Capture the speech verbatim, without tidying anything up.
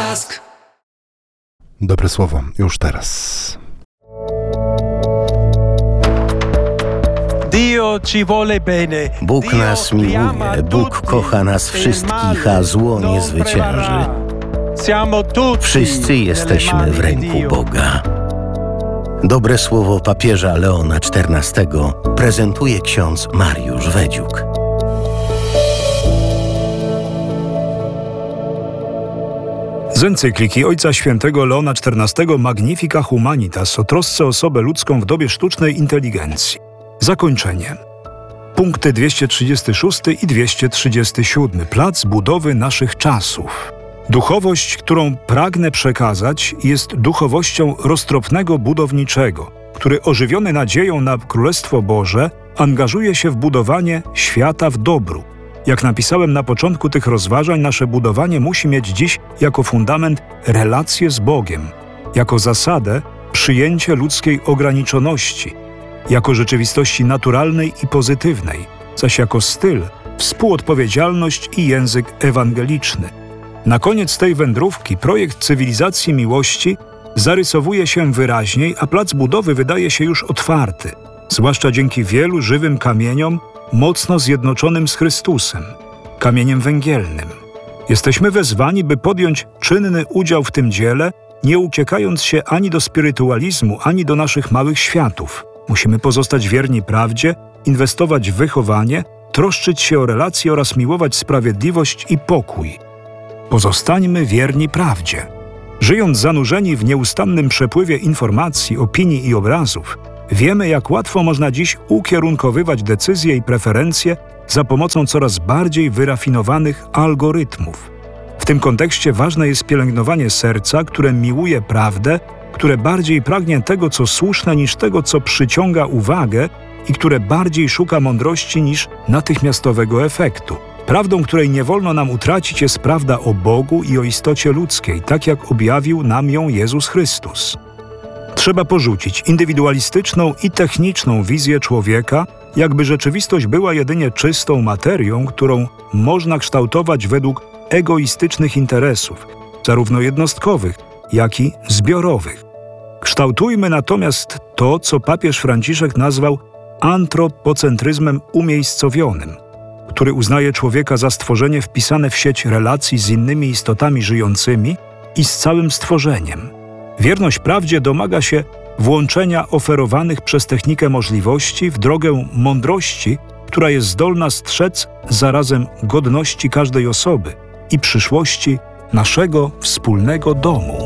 Drobiazg. Dobre słowo już teraz. Bóg nas miłuje, Bóg kocha nas wszystkich, a zło nie zwycięży. Wszyscy jesteśmy w ręku Boga. Dobre słowo papieża Leona czternastego prezentuje ksiądz Mariusz Wedziuk. Z encykliki Ojca Świętego Leona czternastego Magnifica Humanitas o trosce o osobę ludzką w dobie sztucznej inteligencji. Zakończenie. Punkty dwieście trzydziesty szósty i dwieście trzydziesty siódmy. Plac budowy naszych czasów. Duchowość, którą pragnę przekazać, jest duchowością roztropnego budowniczego, który ożywiony nadzieją na Królestwo Boże angażuje się w budowanie świata w dobru. Jak napisałem na początku tych rozważań, nasze budowanie musi mieć dziś jako fundament relacje z Bogiem, jako zasadę przyjęcie ludzkiej ograniczoności, jako rzeczywistości naturalnej i pozytywnej, zaś jako styl współodpowiedzialność i język ewangeliczny. Na koniec tej wędrówki projekt cywilizacji miłości zarysowuje się wyraźniej, a plac budowy wydaje się już otwarty, zwłaszcza dzięki wielu żywym kamieniom mocno zjednoczonym z Chrystusem, kamieniem węgielnym. Jesteśmy wezwani, by podjąć czynny udział w tym dziele, nie uciekając się ani do spirytualizmu, ani do naszych małych światów. Musimy pozostać wierni prawdzie, inwestować w wychowanie, troszczyć się o relacje oraz miłować sprawiedliwość i pokój. Pozostańmy wierni prawdzie. Żyjąc zanurzeni w nieustannym przepływie informacji, opinii i obrazów, wiemy, jak łatwo można dziś ukierunkowywać decyzje i preferencje za pomocą coraz bardziej wyrafinowanych algorytmów. W tym kontekście ważne jest pielęgnowanie serca, które miłuje prawdę, które bardziej pragnie tego, co słuszne, niż tego, co przyciąga uwagę i które bardziej szuka mądrości niż natychmiastowego efektu. Prawdą, której nie wolno nam utracić, jest prawda o Bogu i o istocie ludzkiej, tak jak objawił nam ją Jezus Chrystus. Trzeba porzucić indywidualistyczną i techniczną wizję człowieka, jakby rzeczywistość była jedynie czystą materią, którą można kształtować według egoistycznych interesów, zarówno jednostkowych, jak i zbiorowych. Kształtujmy natomiast to, co papież Franciszek nazwał antropocentryzmem umiejscowionym, który uznaje człowieka za stworzenie wpisane w sieć relacji z innymi istotami żyjącymi i z całym stworzeniem. Wierność prawdzie domaga się włączenia oferowanych przez technikę możliwości w drogę mądrości, która jest zdolna strzec zarazem godności każdej osoby i przyszłości naszego wspólnego domu.